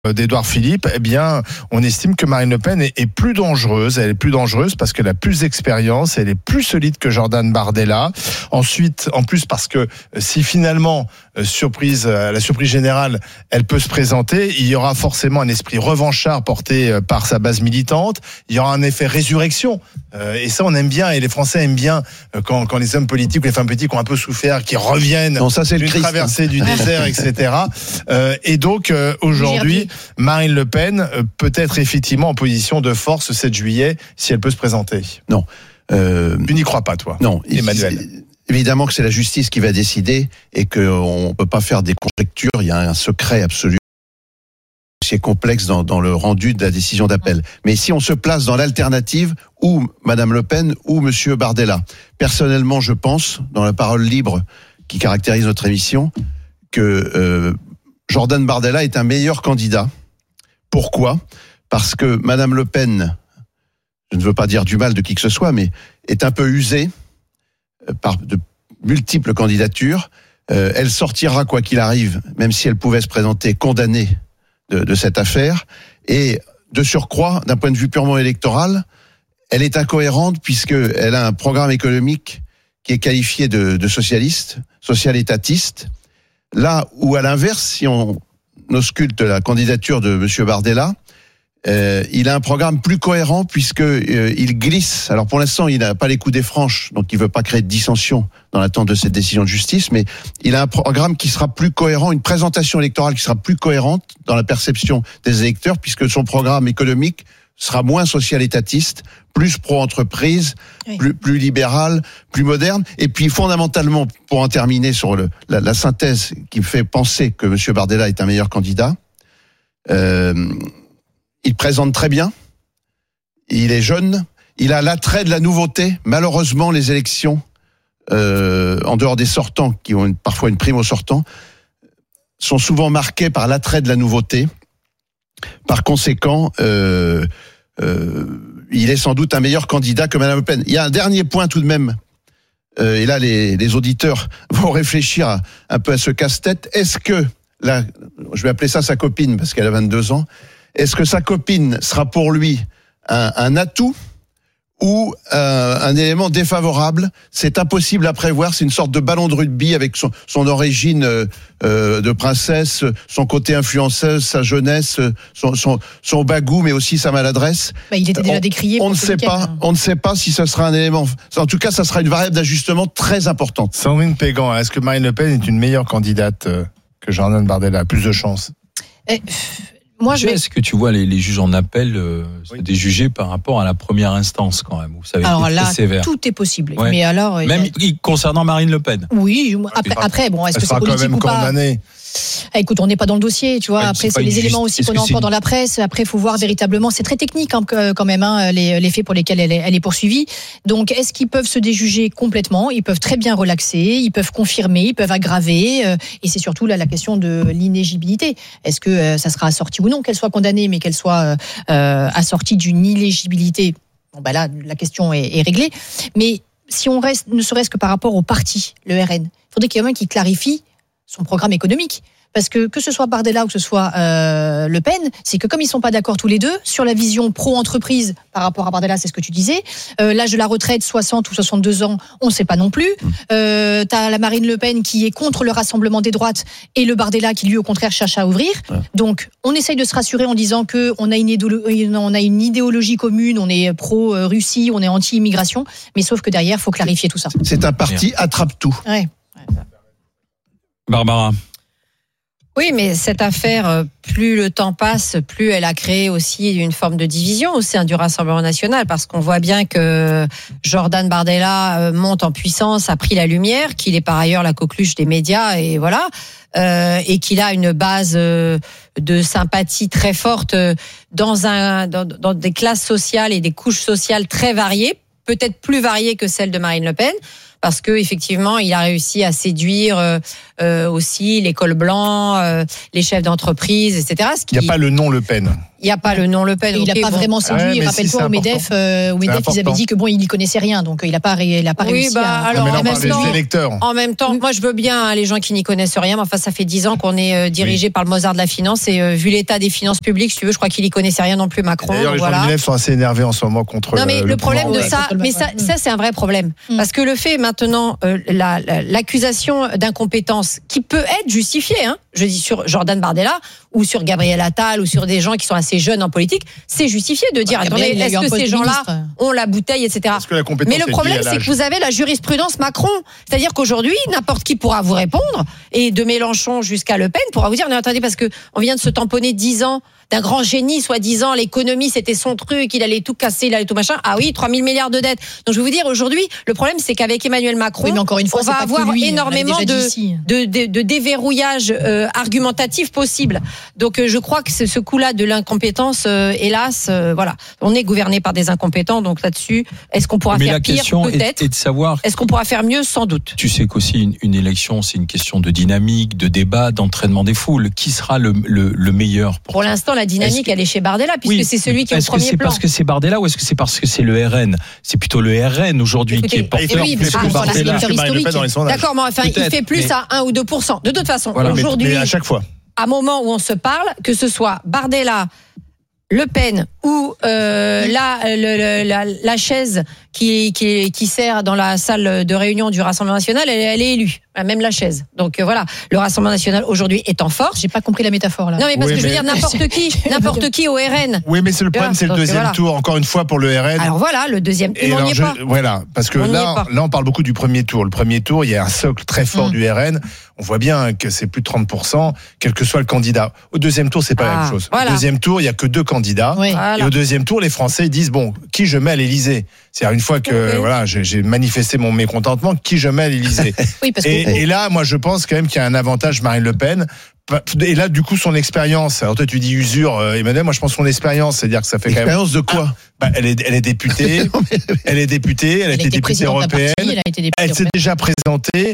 d'Édouard Philippe, eh bien, on estime que Marine Le Pen est plus dangereuse. Elle est plus dangereuse parce qu'elle a plus d'expérience, elle est plus solide que Jordan Bardella. Ensuite, en plus, parce que si finalement, la surprise générale, elle peut se présenter, il y aura forcément un esprit revanchard porté par sa base militante. Il y aura un effet résurrection. Et ça, on aime bien, et les Français aiment bien quand les hommes politiques ou les femmes politiques ont un peu souffert, qui reviennent d'une traversée du désert, etc. Et donc, aujourd'hui, Marine Le Pen peut être effectivement en position de force ce 7 juillet si elle peut se présenter. Non. Tu n'y crois pas, toi? Non, Emmanuel. Évidemment que c'est la justice qui va décider et qu'on ne peut pas faire des conjectures. Il y a un secret absolu. C'est complexe dans le rendu de la décision d'appel. Mais si on se place dans l'alternative, ou Madame Le Pen ou Monsieur Bardella, personnellement, je pense, dans la parole libre qui caractérise notre émission, que Jordan Bardella est un meilleur candidat. Pourquoi ? Parce que Madame Le Pen, je ne veux pas dire du mal de qui que ce soit, mais est un peu usée par de multiples candidatures. Elle sortira, quoi qu'il arrive, même si elle pouvait se présenter condamnée de cette affaire. Et de surcroît, d'un point de vue purement électoral, elle est incohérente puisqu'elle a un programme économique qui est qualifié de socialiste, social-étatiste. Là où, à l'inverse, si on ausculte la candidature de M. Bardella, il a un programme plus cohérent il glisse. Alors pour l'instant, il n'a pas les coudées franches, donc il ne veut pas créer de dissension dans l'attente de cette décision de justice, mais il a un programme qui sera plus cohérent, une présentation électorale qui sera plus cohérente dans la perception des électeurs, puisque son programme économique sera moins social-étatiste, plus pro-entreprise, plus libéral, plus moderne. Et puis fondamentalement, pour en terminer sur la synthèse qui me fait penser que M. Bardella est un meilleur candidat, il présente très bien, il est jeune, il a l'attrait de la nouveauté. Malheureusement, les élections, en dehors des sortants, qui ont parfois une prime aux sortants, sont souvent marquées par l'attrait de la nouveauté. Par conséquent, il est sans doute un meilleur candidat que Mme Le Pen. Il y a un dernier point tout de même, et là les auditeurs vont réfléchir un peu à ce casse-tête. Est-ce que, là, je vais appeler ça sa copine parce qu'elle a 22 ans, est-ce que sa copine sera pour lui un atout ou un élément défavorable? C'est impossible à prévoir, c'est une sorte de ballon de rugby avec son origine de princesse, son côté influenceuse, sa jeunesse, son bagou, mais aussi sa maladresse. Il était déjà décrié. On ne sait pas si ce sera un élément. En tout cas, ça sera une variable d'ajustement très importante. Sandrine Pégan, est-ce que Marine Le Pen est une meilleure candidate que Jordan Bardella, a plus de chances? Est-ce que tu vois les juges en appel des jugés par rapport à la première instance quand même où ça avait été très sévère. Tout est possible. Ouais. Mais alors, même concernant Marine Le Pen. Oui. Après, est-ce que c'est politique ou pas? Condamnée. Écoute, on n'est pas dans le dossier, tu vois. Après, c'est les éléments aussi qu'on a encore dans la presse. Après, il faut voir véritablement. C'est très technique quand même, les faits pour lesquels elle est poursuivie. Donc, est-ce qu'ils peuvent se déjuger complètement? Ils peuvent très bien relaxer, ils peuvent confirmer, ils peuvent aggraver. Et c'est surtout là la question de l'inéligibilité. Est-ce que ça sera assorti ou non, qu'elle soit condamnée, mais qu'elle soit assortie d'une illégibilité? Bon, là, la question est réglée. Mais si on reste, ne serait-ce que par rapport au parti, le RN, il faudrait qu'il y ait un qui clarifie son programme économique. Parce que ce soit Bardella ou que ce soit Le Pen, c'est que comme ils sont pas d'accord tous les deux sur la vision pro-entreprise par rapport à Bardella, c'est ce que tu disais, l'âge de la retraite, 60 ou 62 ans, on ne sait pas non plus. T'as la Marine Le Pen qui est contre le rassemblement des droites et le Bardella qui, lui, au contraire, cherche à ouvrir. Donc, on essaye de se rassurer en disant qu'on a une idéologie commune, on est pro-Russie, on est anti-immigration, mais sauf que derrière, il faut clarifier tout ça. C'est un parti attrape-tout. Ouais. Barbara. Oui, mais cette affaire, plus le temps passe, plus elle a créé aussi une forme de division au sein du Rassemblement national, parce qu'on voit bien que Jordan Bardella monte en puissance, a pris la lumière, qu'il est par ailleurs la coqueluche des médias, et voilà, et qu'il a une base de sympathie très forte dans des classes sociales et des couches sociales très variées, peut-être plus variées que celles de Marine Le Pen. parce que effectivement, il a réussi à séduire aussi les cols blancs, les chefs d'entreprise, etc. Il n'y a pas le nom Le Pen. Il n'y a pas le nom Le Pen. Il n'a pas vraiment séduit. Rappelle-toi, au MEDEF, ils avaient dit que il n'y connaissait rien, donc il n'a pas réussi. Alors, en même temps, moi je veux bien les gens qui n'y connaissent rien, mais enfin ça fait 10 ans qu'on est dirigé par le Mozart de la finance et vu l'état des finances publiques, si tu veux, je crois qu'il n'y connaissait rien non plus, Macron. D'ailleurs, les gens du MEDEF sont assez énervés en ce moment contre. Non, mais le problème de ça, c'est un vrai problème, parce que le fait maintenant, l'accusation d'incompétence qui peut être justifiée, je dis sur Jordan Bardella ou sur Gabriel Attal ou sur des gens qui sont assez jeunes en politique, c'est justifié de dire attendez, est-ce que ces gens-là ont la bouteille, etc. Mais le problème, c'est que vous avez la jurisprudence Macron, c'est-à-dire qu'aujourd'hui, n'importe qui pourra vous répondre, et de Mélenchon jusqu'à Le Pen pourra vous dire non, attendez, parce que on vient de se tamponner 10 ans d'un grand génie, soi-disant, l'économie, c'était son truc, il allait tout casser, il allait tout machin. Ah oui, 3 000 milliards de dettes. Donc, je vais vous dire, aujourd'hui, le problème, c'est qu'avec Emmanuel Macron, mais encore une fois, on va avoir énormément de déverrouillage argumentatif possible. Donc, je crois que ce coup-là de l'incompétence, hélas, voilà. On est gouverné par des incompétents, donc là-dessus, est-ce qu'on pourra faire pire? Peut-être. Et de savoir. Est-ce qu'on pourra faire mieux? Sans doute. Tu sais qu'aussi, une élection, c'est une question de dynamique, de débat, d'entraînement des foules. Qui sera le meilleur pour l'instant, la dynamique, elle est chez Bardella, puisque c'est celui qui est au premier plan. Est-ce que c'est parce que c'est Bardella ou est-ce que c'est parce que c'est le RN? C'est plutôt le RN aujourd'hui qui est porteur plus que Bardella. D'accord, mais enfin, il fait plus à 1 ou 2%. De toute façon, aujourd'hui, mais à chaque fois, à moment où on se parle, que ce soit Bardella, Le Pen ou la chaise qui sert dans la salle de réunion du Rassemblement national, elle est élue, même la chaise. Donc voilà, le Rassemblement national aujourd'hui est en force. J'ai pas compris la métaphore là. Non mais parce que je veux dire n'importe qui au RN. Oui, mais c'est le problème, c'est le deuxième tour. Encore une fois pour le RN. Alors voilà, le deuxième tour, on n'y est pas. Voilà, parce que là on parle beaucoup du premier tour. Le premier tour, il y a un socle très fort du RN. On voit bien que c'est plus de 30%, quel que soit le candidat. Au deuxième tour, c'est pas la même chose. Voilà. Au deuxième tour, il y a que 2 candidats. Oui. Et au deuxième tour, les Français disent bon, qui je mets à l'Élysée? C'est-à-dire une fois que voilà, j'ai manifesté mon mécontentement, qui je mets à l'Élysée? Oui, parce et là, moi, je pense quand même qu'il y a un avantage Marine Le Pen. Et là, du coup, son expérience. Alors toi, tu dis usure, Emmanuel. Moi, je pense son expérience, c'est-à-dire que ça fait quand même. Expérience de quoi? Elle est députée. Elle est députée. Elle a été députée européenne. Elle s'est déjà présentée.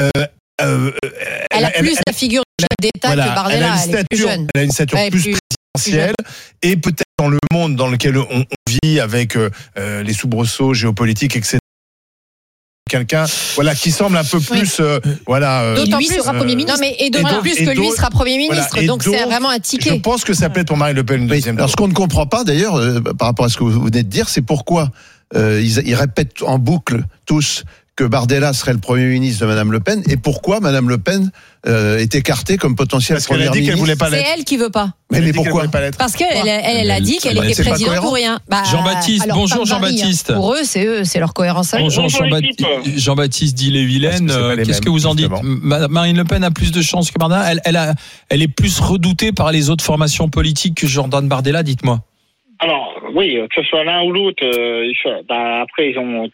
Elle a plus la figure du chef d'État que Bardella. Elle est plus jeune. Elle a une stature plus présidentielle. Et peut-être dans le monde dans lequel on vit avec les soubresauts géopolitiques, etc. Quelqu'un qui semble un peu plus d'autant plus sera Premier ministre. Non mais et d'autant plus que lui sera Premier ministre, donc c'est vraiment un ticket. Je pense que ça plaît pour Marine Le Pen une deuxième. Alors ce qu'on ne comprend pas d'ailleurs par rapport à ce que vous venez de dire, c'est pourquoi ils répètent en boucle tous que Bardella serait le Premier ministre de Madame Le Pen, et pourquoi Madame Le Pen est écartée comme potentielle première ministre. C'est elle qui veut pas. Mais pourquoi? Parce qu'elle a dit qu'elle était présidente pour rien. Jean-Baptiste, bonjour Jean-Baptiste. Pour eux, c'est leur cohérence. Bonjour Jean-Baptiste d'Ille-et-Vilaine. Qu'est-ce que vous en dites? Marine Le Pen a plus de chances que Bardella. Elle est plus redoutée par les autres formations politiques que Jordan Bardella, dites-moi. Alors oui, que ce soit l'un ou l'autre, après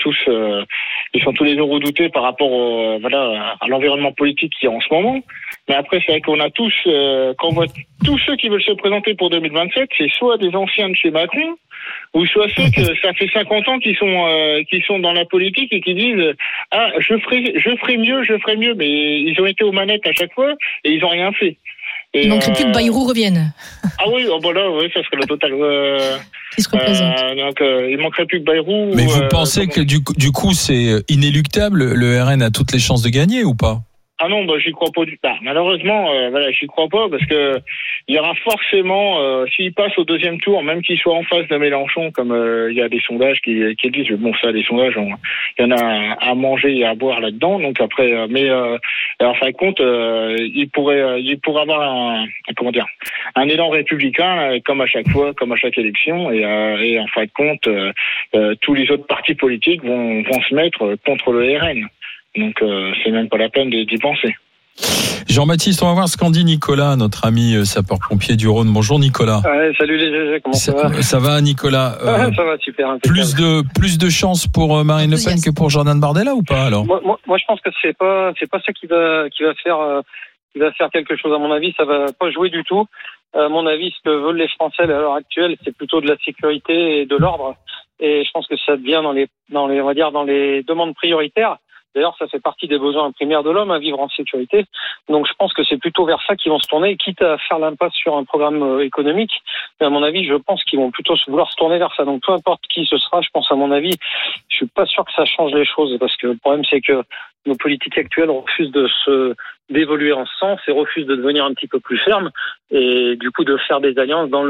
ils sont tous les deux redoutés par rapport à l'environnement politique qu'il y a en ce moment. Mais après c'est vrai qu'on a tous, quand on voit tous ceux qui veulent se présenter pour 2027, c'est soit des anciens de chez Macron, ou soit ceux que ça fait 50 ans qui sont dans la politique et qui disent je ferai mieux, mais ils ont été aux manettes à chaque fois et ils ont rien fait. Il ne manquerait plus que Bayrou revienne. Ah oui, ça serait le total. Qui se représente. Donc, il manquerait plus que Bayrou. Mais vous pensez que du coup, c'est inéluctable, le RN a toutes les chances de gagner ou pas? Ah non, j'y crois pas du tout. Malheureusement, j'y crois pas parce que il y aura forcément, s'il passe au deuxième tour, même qu'il soit en face de Mélenchon, comme il y a des sondages qui disent, bon ça, les sondages, il y en a à manger et à boire là-dedans. Donc après, en fin de compte, il pourrait avoir un élan républicain comme à chaque fois, comme à chaque élection, et en fin de compte, tous les autres partis politiques vont se mettre contre le RN. Donc c'est même pas la peine d'y penser. Jean-Baptiste, on va voir ce qu'en dit Nicolas, notre ami sapeur-pompier du Rhône. Bonjour Nicolas. Salut les GG, comment ça va? Ça va Nicolas? Ça va super. Plus de chances pour Marine Le Pen que pour Jordan Bardella ou pas alors? Moi je pense que c'est pas ça qui va faire quelque chose. À mon avis, ça va pas jouer du tout. À mon avis, ce que veulent les Français à l'heure actuelle, c'est plutôt de la sécurité et de l'ordre. Et je pense que ça devient dans les demandes prioritaires. D'ailleurs, ça fait partie des besoins primaires de l'homme, à vivre en sécurité. Donc, je pense que c'est plutôt vers ça qu'ils vont se tourner, quitte à faire l'impasse sur un programme économique. Mais à mon avis, je pense qu'ils vont plutôt vouloir se tourner vers ça. Donc, peu importe qui ce sera, je pense, à mon avis, je suis pas sûr que ça change les choses, parce que le problème, c'est que nos politiques actuelles refusent d'évoluer en ce sens et refusent de devenir un petit peu plus fermes et du coup de faire des alliances dans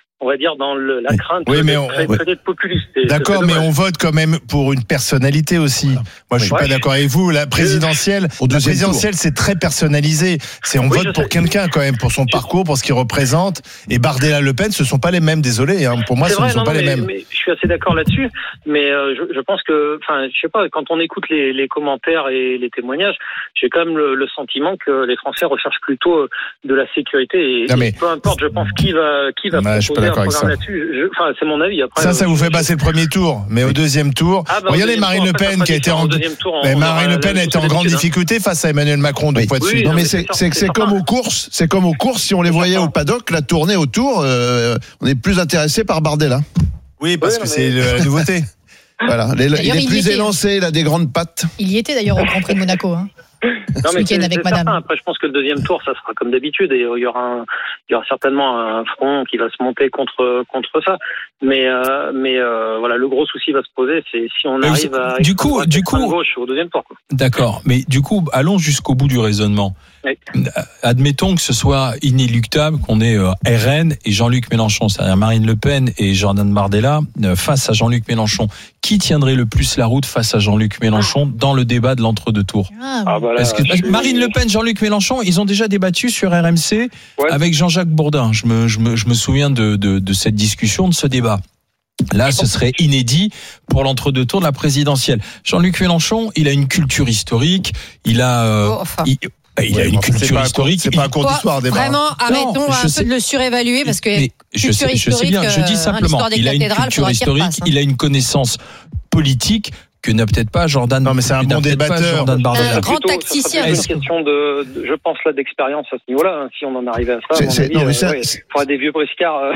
la crainte de populiste. D'accord, mais on vote quand même pour une personnalité aussi. Voilà. Moi, je suis pas d'accord avec vous. La présidentielle, c'est très personnalisé. On vote pour quelqu'un quand même, pour son parcours, pour ce qu'il représente. Et Bardella, Le Pen, ce sont pas les mêmes. Désolé, hein. Pour moi, ce ne sont pas les mêmes. Mais je suis assez d'accord là-dessus. Mais je pense que, je sais pas, quand on écoute les commentaires et les témoignages, j'ai quand même le sentiment que les Français recherchent plutôt de la sécurité. Et peu importe, je pense qui va proposer un programme là-dessus. C'est mon avis. Après, ça vous fait passer le premier tour, mais au deuxième tour, regardez Marine Le Pen qui a été Marine Le Pen a été en grande difficulté face à Emmanuel Macron deux fois de suite. Non, mais c'est comme aux courses. C'est comme aux courses. Si on les voyait au paddock, la tournée autour, on est plus intéressé par Bardella. Oui, parce que c'est la nouveauté. Voilà, il est plus élancé, il a des grandes pattes. Il y était d'ailleurs au Grand Prix de Monaco. Hein. Non, mais c'est avec madame. Après, je pense que le deuxième tour, ça sera comme d'habitude, et il y aura certainement un front qui va se monter contre ça. Mais voilà, le gros souci va se poser, c'est si on arrive à du coup gauche au deuxième tour. Quoi. D'accord, mais du coup, allons jusqu'au bout du raisonnement. Oui. Admettons que ce soit inéluctable qu'on ait RN et Jean-Luc Mélenchon, c'est-à-dire Marine Le Pen et Jordan Bardella face à Jean-Luc Mélenchon. Qui tiendrait le plus la route face à Jean-Luc Mélenchon dans le débat de l'entre-deux-tours? Parce que Marine Le Pen, Jean-Luc Mélenchon, ils ont déjà débattu sur RMC avec Jean-Jacques Bourdin. Je me souviens de cette discussion, de ce débat. Là, ce serait inédit pour l'entre-deux tours de la présidentielle. Jean-Luc Mélenchon, il a une culture historique, il a une culture historique. C'est pas un cours d'histoire, débat. Vraiment, arrêtons un peu de le surévaluer parce que je sais bien. Je dis simplement, il a une culture historique, il a une connaissance politique que n'a peut-être pas Jordan. Non, mais c'est un bon débatteur. Un grand tacticien. C'est une question je pense là, d'expérience à ce niveau-là. Si on en arrivait à ça, il faudrait des vieux briscards.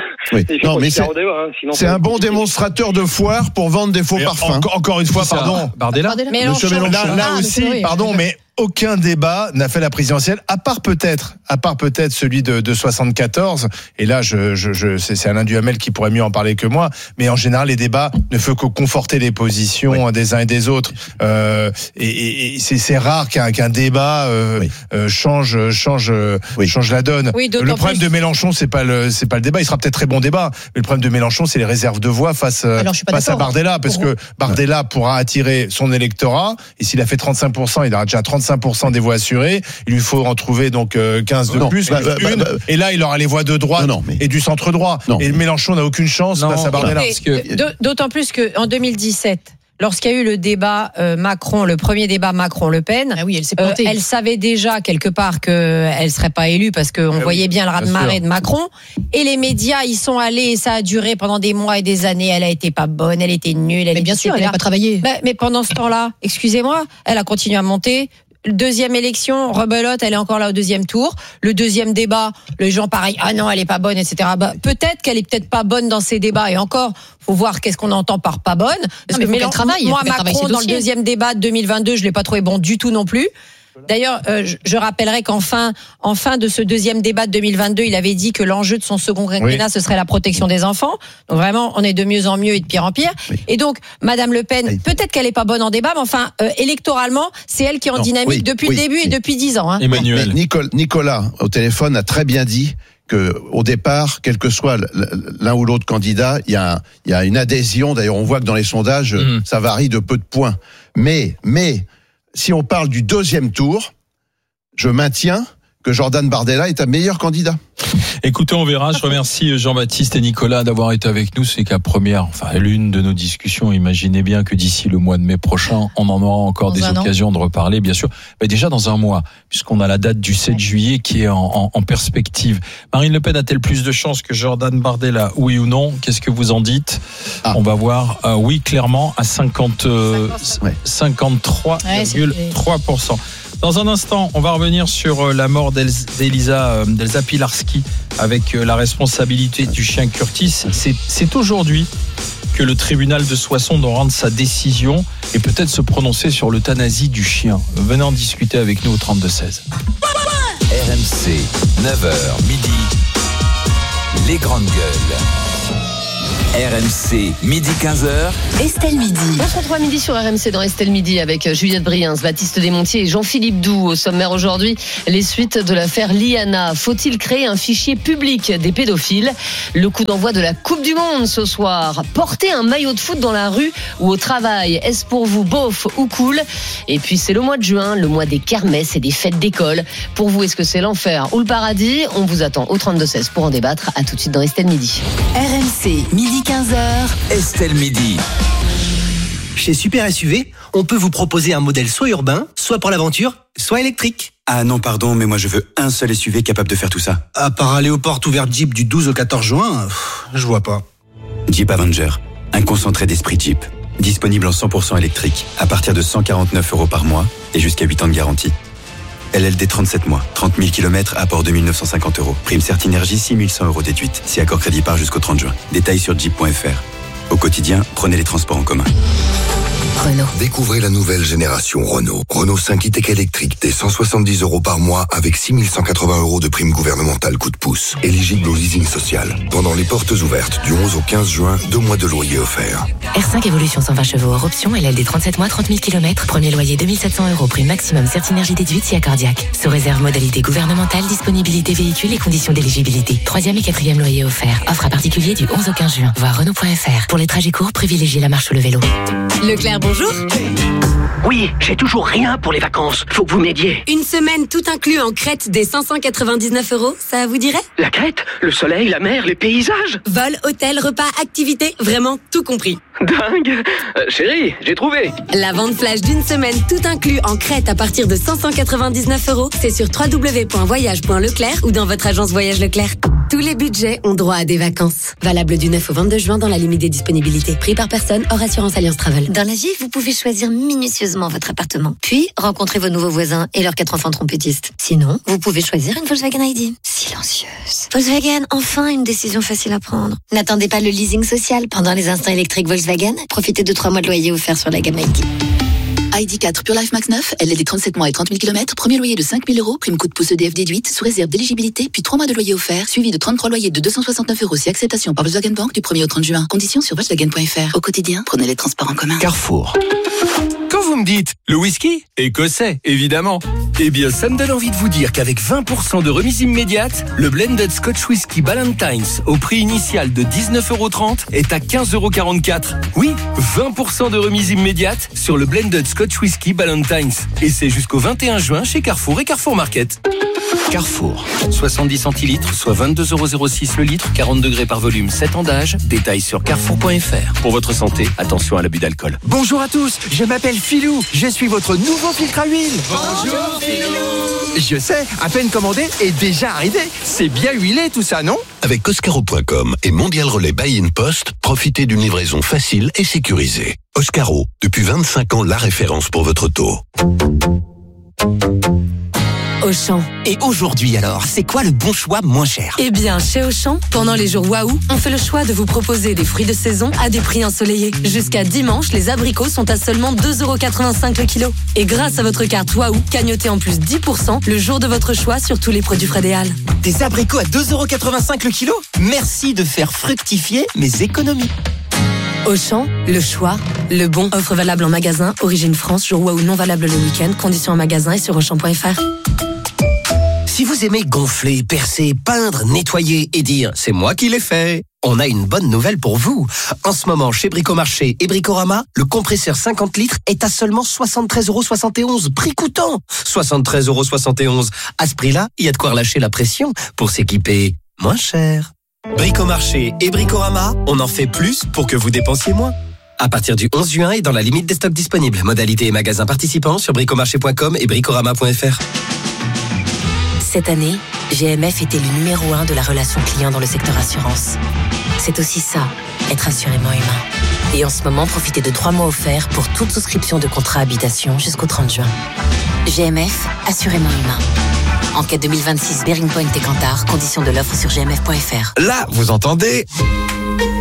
C'est un bon démonstrateur de foire pour vendre des faux parfums. Encore une fois, pardon. Bardella. Là aussi, pardon, mais aucun débat n'a fait la présidentielle, à part peut-être celui de 74. Et là, c'est Alain Duhamel qui pourrait mieux en parler que moi. Mais en général, les débats ne font que conforter les positions des uns et des autres. Et c'est rare qu'un débat change la donne. Le problème de Mélenchon, c'est pas le débat. Il sera peut-être très bon débat, mais le problème de Mélenchon, c'est les réserves de voix face à Bardella, parce que Bardella pourra attirer son électorat. Et s'il a fait 35%, il aura déjà 35% des voix assurées. Il lui faut en trouver donc 15 de plus. Et là, il aura les voix de droite et du centre droit. Et Mélenchon n'a aucune chance face à Bardella. D'autant plus qu'en 2017, lorsqu'il y a eu le débat le premier débat Macron-Le Pen, elle s'est plantée. Elle savait déjà quelque part qu'elle serait pas élue parce qu'on voyait bien le raz-de-marée de Macron. Et les médias, ils sont allés et ça a duré pendant des mois et des années. Elle a été pas bonne, elle était nulle. Mais bien sûr, elle n'a pas travaillé. Mais pendant ce temps-là, excusez-moi, elle a continué à monter. Deuxième élection, rebelote, elle est encore là au deuxième tour. Le deuxième débat, les gens pareil, non, elle est pas bonne, etc. Peut-être qu'elle est peut-être pas bonne dans ces débats. Et encore, faut voir qu'est-ce qu'on entend par pas bonne. Parce que moi, Macron, dans le deuxième débat de 2022, je l'ai pas trouvé bon du tout non plus. D'ailleurs, je rappellerai qu'en fin de ce deuxième débat de 2022, il avait dit que l'enjeu de son second quinquennat, ce serait la protection des enfants. Donc vraiment, on est de mieux en mieux et de pire en pire. Oui. Et donc, Madame Le Pen, peut-être qu'elle est pas bonne en débat, mais enfin, électoralement, c'est elle qui est en dynamique depuis le début et depuis 10 ans. Hein. Emmanuel. Nicolas, au téléphone, a très bien dit que au départ, quel que soit l'un ou l'autre candidat, il y a une adhésion. D'ailleurs, on voit que dans les sondages, ça varie de peu de points. Mais si on parle du deuxième tour, je maintiens que Jordan Bardella est un meilleur candidat. Écoutez, on verra. Je remercie Jean-Baptiste et Nicolas d'avoir été avec nous. C'est qu'à l'une de nos discussions. Imaginez bien que d'ici le mois de mai prochain, on en aura encore des occasions de reparler, bien sûr. Mais déjà dans un mois, puisqu'on a la date du 7 juillet qui est en perspective. Marine Le Pen a-t-elle plus de chances que Jordan Bardella, oui ou non? Qu'est-ce que vous en dites? On va voir. Oui, clairement, à 53,3%. Dans un instant, on va revenir sur la mort d'Elsa Pilarski avec la responsabilité du chien Curtis. C'est aujourd'hui que le tribunal de Soissons doit rendre sa décision et peut-être se prononcer sur l'euthanasie du chien. Venez en discuter avec nous au 32-16. RMC, 9h, midi, les grandes gueules. RMC, midi 15h. Estelle Midi. On se retrouve à midi sur RMC dans Estelle Midi avec Juliette Briens, Baptiste Desmontiers et Jean-Philippe Doux. Au sommaire aujourd'hui, les suites de l'affaire Liana. Faut-il créer un fichier public des pédophiles ? Le coup d'envoi de la Coupe du Monde ce soir. Porter un maillot de foot dans la rue ou au travail, est-ce pour vous bof ou cool ? Et puis c'est le mois de juin, le mois des kermesses et des fêtes d'école. Pour vous, est-ce que c'est l'enfer ou le paradis ? On vous attend au 32-16 pour en débattre. À tout de suite dans Estelle Midi. RMC, midi 15h. Estelle Midi. Chez Super SUV, on peut vous proposer un modèle soit urbain, soit pour l'aventure, soit électrique. Ah non, pardon, mais moi je veux un seul SUV capable de faire tout ça. À part aller aux portes ouvertes Jeep du 12 au 14 juin, je vois pas. Jeep Avenger, un concentré d'esprit Jeep. Disponible en 100% électrique, à partir de 149 € par mois et jusqu'à 8 ans de garantie. LLD 37 mois, 30 000 km, apport de 1 950 €. Prime Certinergie, 6 100 € déduite, si accord crédit par jusqu'au 30 juin. Détails sur jeep.fr. Au quotidien, prenez les transports en commun. Renault. Découvrez la nouvelle génération Renault. Renault 5 e-tech électrique dès 170 € par mois avec 6 180 € de prime gouvernementale coup de pouce. Éligible au leasing social. Pendant les portes ouvertes du 11 au 15 juin, 2 mois de loyer offerts. R5 Evolution 120 chevaux hors option, LLD 37 mois, 30 000 km. Premier loyer 2 700 €, prime maximum Certinergie déduite si cardiaque. Sous réserve modalité gouvernementale, disponibilité véhicule et conditions d'éligibilité. 3e et 4e loyer offert. Offre à particulier du 11 au 15 juin. Voir Renault.fr. Pour les trajets courts, privilégiez la marche ou le vélo. Leclerc, bonjour. Oui, j'ai toujours rien pour les vacances. Faut que vous m'aidiez. Une semaine tout inclus en Crète dès 599 €, ça vous dirait ? La Crète, le soleil, la mer, les paysages. Vol, hôtel, repas, activités, vraiment tout compris. Dingue. Chérie, j'ai trouvé. La vente flash d'une semaine tout inclus en Crète à partir de 599 €, c'est sur www.voyage.leclerc ou dans votre agence Voyage Leclerc. Tous les budgets ont droit à des vacances. Valable du 9 au 22 juin dans la limite des disponibilités. Prix par personne, hors assurance Alliance Travel. Dans la vie, vous pouvez choisir minutieusement votre appartement. Puis, rencontrer vos nouveaux voisins et leurs 4 enfants trompettistes. Sinon, vous pouvez choisir une Volkswagen ID. Silencieuse. Volkswagen, enfin une décision facile à prendre. N'attendez pas le leasing social. Pendant les instants électriques Volkswagen, profitez de 3 mois de loyer offerts sur la gamme ID. ID4 Pure Life Max 9, LLD 37 mois et 30 000 km, premier loyer de 5 000 €, prime coup de pouce EDF déduite, sous réserve d'éligibilité, puis 3 mois de loyer offert, suivi de 33 loyers de 269 € si acceptation par Volkswagen Bank du 1er au 30 juin. Conditions sur Volkswagen.fr. Au quotidien, prenez les transports en commun. Carrefour. Quand vous me dites le whisky, écossais, évidemment. Eh bien, ça me donne envie de vous dire qu'avec 20% de remise immédiate, le blended Scotch Whisky Ballantines, au prix initial de 19,30 € est à 15,44 €. Oui, 20% de remise immédiate sur le blended Scotch Whisky Ballantines. Et c'est jusqu'au 21 juin chez Carrefour et Carrefour Market. Carrefour, 70 centilitres, soit 22,06 € le litre, 40 degrés par volume, 7 ans d'âge. Détails sur carrefour.fr. Pour votre santé, attention à l'abus d'alcool. Bonjour à tous, je m'appelle Philou, je suis votre nouveau filtre à huile. Bonjour Philou. Je sais, à peine commandé et déjà arrivé. C'est bien huilé tout ça, non ? Avec Oscaro.com et Mondial Relais Buy in Post, profitez d'une livraison facile et sécurisée. Oscaro, depuis 25 ans la référence pour votre auto. Auchan. Et aujourd'hui alors, c'est quoi le bon choix moins cher ? Eh bien, chez Auchan, pendant les jours Waouh, on fait le choix de vous proposer des fruits de saison à des prix ensoleillés. Jusqu'à dimanche, les abricots sont à seulement 2,85 € le kilo. Et grâce à votre carte Waouh, cagnotez en plus 10% le jour de votre choix sur tous les produits Fred et Hall. Des abricots à 2,85 € le kilo ? Merci de faire fructifier mes économies. Auchan, le choix, le bon. Offre valable en magasin, origine France, jour Waouh non valable le week-end. Conditions en magasin et sur Auchan.fr. Si vous aimez gonfler, percer, peindre, nettoyer et dire « c'est moi qui l'ai fait », on a une bonne nouvelle pour vous. En ce moment, chez Bricomarché et Bricorama, le compresseur 50 litres est à seulement 73,71 €, prix coûtant. 73,71 €. À ce prix-là, il y a de quoi relâcher la pression pour s'équiper moins cher. Bricomarché et Bricorama, on en fait plus pour que vous dépensiez moins. À partir du 11 juin et dans la limite des stocks disponibles. Modalités et magasins participants sur bricomarché.com et bricorama.fr. Cette année, GMF est élu numéro 1 de la relation client dans le secteur assurance. C'est aussi ça, être assurément humain. Et en ce moment, profitez de 3 mois offerts pour toute souscription de contrat habitation jusqu'au 30 juin. GMF, assurément humain. Enquête 2026 Bearing Point et Cantar, conditions de l'offre sur gmf.fr. Là, vous entendez ?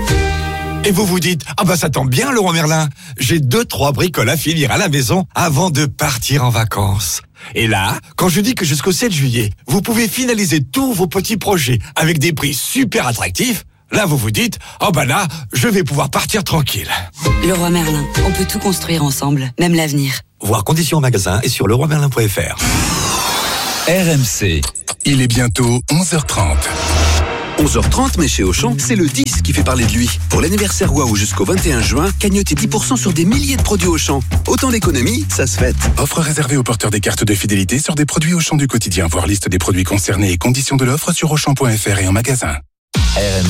Et vous vous dites, ah bah ça tombe bien Leroy Merlin, j'ai 2-3 bricoles à finir à la maison avant de partir en vacances. Et là, quand je dis que jusqu'au 7 juillet, vous pouvez finaliser tous vos petits projets avec des prix super attractifs, là vous vous dites, oh bah là, je vais pouvoir partir tranquille. Leroy Merlin, on peut tout construire ensemble, même l'avenir. Voir conditions en magasin et sur leroymerlin.fr. RMC. Il est bientôt 11h30. 11h30, mais chez Auchan, c'est le 10 qui fait parler de lui. Pour l'anniversaire Waouh jusqu'au 21 juin, cagnotez 10% sur des milliers de produits Auchan. Autant d'économies, ça se fête. Offre réservée aux porteurs des cartes de fidélité sur des produits Auchan du quotidien. Voir liste des produits concernés et conditions de l'offre sur Auchan.fr et en magasin.